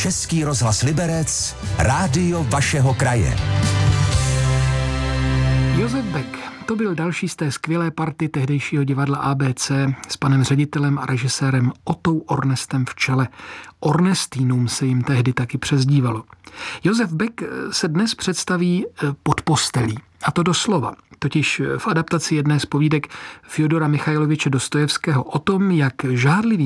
Český rozhlas Liberec, rádio vašeho kraje. Josef Beck, to byl další z té skvělé party tehdejšího divadla ABC s panem ředitelem a režisérem Otou Ornestem v čele. Ornestínům se jim tehdy taky přezdívalo. Josef Beck se dnes představí pod postelí, a to doslova. Totiž v adaptaci jedné z povídek Fjodora Michajloviče Dostojevského o tom, jak žárlivý